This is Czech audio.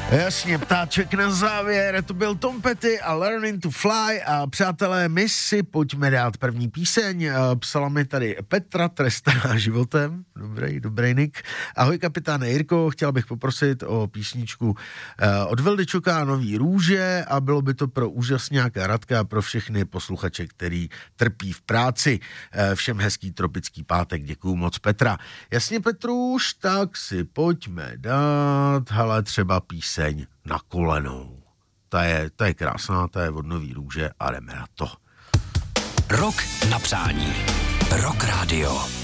Jasně, ptáček na závěr, to byl Tom Petty a Learning to Fly a přátelé, my si pojďme dát první píseň, psala mi tady Petra, trestaná životem, dobrý nick. Ahoj kapitáne Jirko, chtěla bych poprosit o písničku od Vildyčuka Nový růže a bylo by to pro úžasňáka Radka a pro všechny posluchače, který trpí v práci. Všem hezký tropický pátek, děkuju moc Petra. Jasně Petruš, tak si pojďme dát, hele třeba píseň Na kolenou. Ta je krásná, ta je od Nový růže a jdeme na to. Rok na přání. Rock Radio.